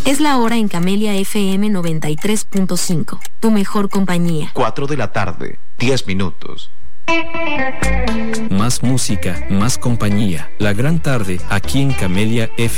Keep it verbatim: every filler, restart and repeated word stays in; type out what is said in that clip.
Es la hora en Camelia F M noventa y tres punto cinco, tu mejor compañía. cuatro de la tarde, diez minutos. Más música, más compañía. La gran tarde aquí en Camelia F M.